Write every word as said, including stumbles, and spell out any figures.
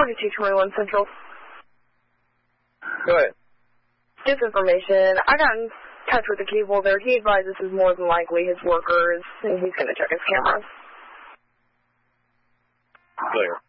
forty-two twenty-one Central. Go ahead. Disinformation. I got in touch with the cable there. He advised this is more than likely his workers, and he's going to check his cameras. Clear.